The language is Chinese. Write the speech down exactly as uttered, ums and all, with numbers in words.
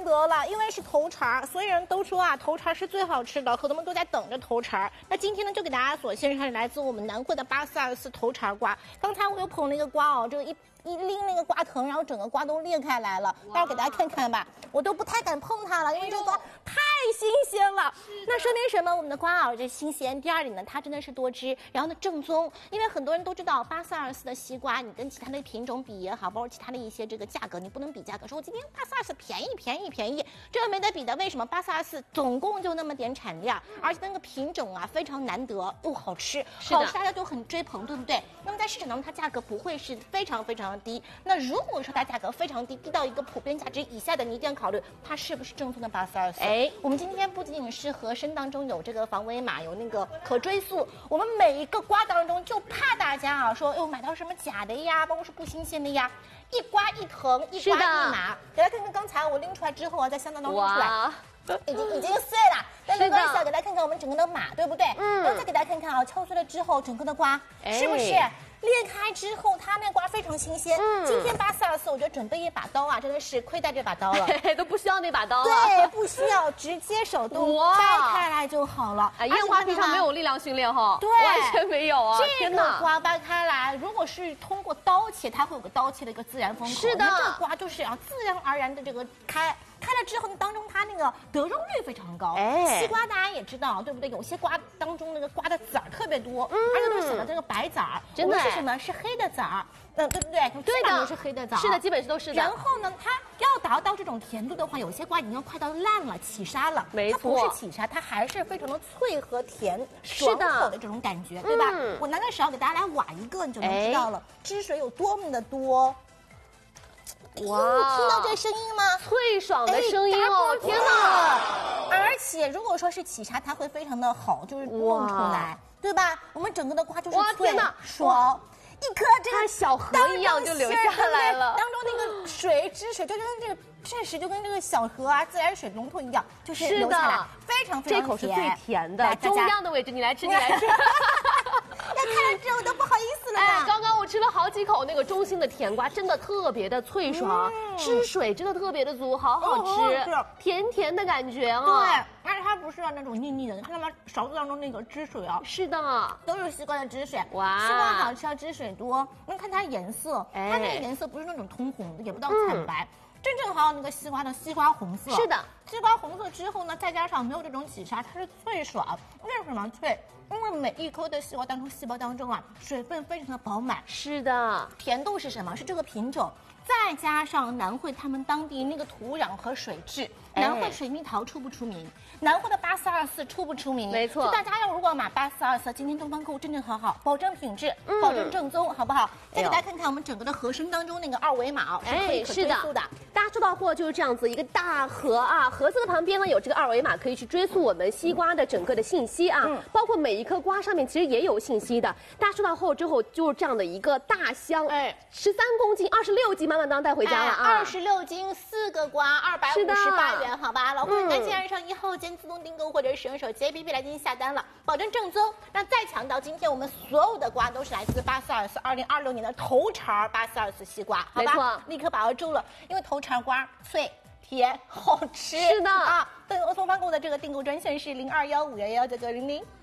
格了，因为是头茬，所有人都说啊，头茬是最好吃的，很多人都在等着头茬。那今天呢，就给大家所献上来自我们南汇的八四二四头茬瓜。刚才我有捧那个瓜哦，这个一。一拎那个瓜藤，然后整个瓜都裂开来了。待会儿给大家看看吧，我都不太敢碰它了，因为这个瓜太新鲜了。那说明什么？我们的瓜啊，这新鲜。第二点呢，它真的是多汁，然后呢正宗。因为很多人都知道八四二四的西瓜，你跟其他的品种比也好，包括其他的一些这个价格，你不能比价格。说我今天八四二四便宜便宜便宜，这个没得比的。为什么？八四二四总共就那么点产量，而且那个品种啊非常难得，又好吃，好吃大家就很追捧，对不对？那么在市场当中，它价格不会是非常非常低。那如果说它价格非常低，低到一个普遍价值以下的，你一定要考虑它是不是正宗的八四二四。哎，我们今天不仅仅是盒身当中有这个防伪码，有那个可追溯，我们每一个瓜当中就怕大家啊说，哟买到什么假的呀，包括是不新鲜的呀，一瓜一藤，一瓜一码。给大家看看刚才我拎出来之后啊，在香当当中拎出来。已经已经碎了，但没关系，给大家看看我们整个的码，对不对？嗯。然后再给大家看看啊，敲碎了之后，整个的瓜、哎、是不是裂开之后，它那瓜非常新鲜。嗯。今天八四二四，我觉得准备一把刀啊，真的是亏待这把刀了， 都不需要那把刀了。 对，不需要，直接手动掰开来就好了。 哎，烟花平常没有力量训练哈， 对， 完全没有啊。 这个瓜掰开来，如果是通过刀切，它会有个刀切的一个自然封口。 是的， 这个瓜就是啊，自然而然的这个开。开了之后呢，当中它那个得肉率非常高。哎，西瓜大家也知道，对不对？有些瓜当中那个瓜的籽儿特别多，嗯、而且都写了这个白籽儿，真的是什么？是黑的籽儿。嗯，对不对？对的，都是黑的枣。 是的，基本都是的。 然后呢，它要达到这种甜度的话，有些瓜已经要快到烂了、起沙了。 没错， 它不是起沙，它还是非常的脆和甜、爽口的这种感觉，对吧？嗯、我拿个勺给大家来挖一个，你就能知道了，哎、汁水有多么的多。哇！听到这声音吗？ 脆爽的声音哦！天哪！ 而且如果说是起沙，它会非常的好，就是弄出来，对吧？我们整个的瓜就是脆爽。一颗这个小河一样就流下来了， 当中那个水汁水就跟这个确实就跟这个小河啊自来水龙头一样，就是流下来，非常非常甜。 这口是最甜的，中央的位置，你来吃，你来吃。 要看了之后都不好意思了。 哎，刚刚我吃了好几口那个中心的甜瓜，真的特别的脆爽，嗯、汁水真的特别的足，好好吃，哦、甜甜的感觉啊。 对，而且它不是那种腻腻的，你看到吗？勺子当中那个汁水啊， 是的， 都是西瓜的汁水。哇，西瓜好吃要汁水多。你看它颜色，哎、它那个颜色不是那种通红的，也不到惨白。嗯真正还有那个西瓜的西瓜红色， 是的， 西瓜红色之后呢，再加上没有这种起沙，它是脆爽。为什么脆？因为每一颗的西瓜当中，细胞当中啊，水分非常的饱满。 是的， 甜度是什么？是这个品种，再加上南汇他们当地那个土壤和水质。南汇水蜜桃出不出名？南汇的八四二四出不出名？ 没错， 大家要如果买八四二四，今天东方购物真正好好，保证品质，嗯、保证正宗，好不好？再给大家看看我们整个的盒身当中那个二维码，是可以可追溯的。 大家收到货就是这样子一个大盒啊，盒子的旁边呢有这个二维码，可以去追溯我们西瓜的整个的信息啊，嗯、包括每一颗瓜上面其实也有信息的。大家收到货之后就是这样的一个大箱，哎，十三公斤，二十六斤，满满当带回家了啊！ 二十六斤，四个瓜，二百五十八元，好吧？老公，赶紧按上一号键自动订购或者使用手机 A P P 来进行下单了，保证正宗。那再强调，今天我们所有的瓜都是来自八四二四二零二六年的头茬八四二四西瓜，好吧？没错，立刻把握住了，因为头茬瓜脆。甜好吃， 是的啊！对，东方购的这个订购专线是零二幺五幺幺九九零零。